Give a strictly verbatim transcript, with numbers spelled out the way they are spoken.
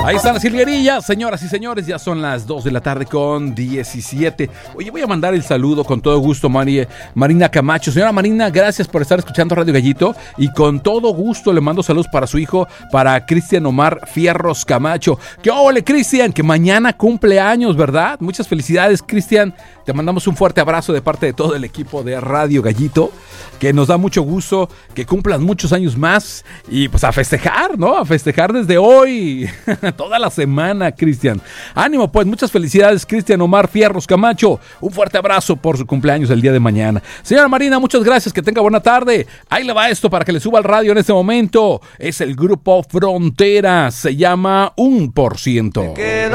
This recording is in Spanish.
Ahí están las jilguerillas, señoras y señores, ya son las dos de la tarde con diecisiete. Oye, voy a mandar el saludo con todo gusto, Mari, Marina Camacho. Señora Marina, gracias por estar escuchando Radio Gallito y con todo gusto le mando saludos para su hijo, para Cristian Omar Fierros Camacho. ¡Qué ole, Cristian! Que mañana cumple años, ¿verdad? Muchas felicidades, Cristian. Te mandamos un fuerte abrazo de parte de todo el equipo de Radio Gallito, que nos da mucho gusto que cumplan muchos años más y pues a festejar, ¿no? A festejar desde hoy, toda la semana, Cristian. Ánimo, pues, muchas felicidades, Cristian Omar Fierros Camacho. Un fuerte abrazo por su cumpleaños el día de mañana. Señora Marina, muchas gracias, que tenga buena tarde. Ahí le va esto para que le suba al radio en este momento. Es el grupo Fronteras, se llama Un Por Ciento.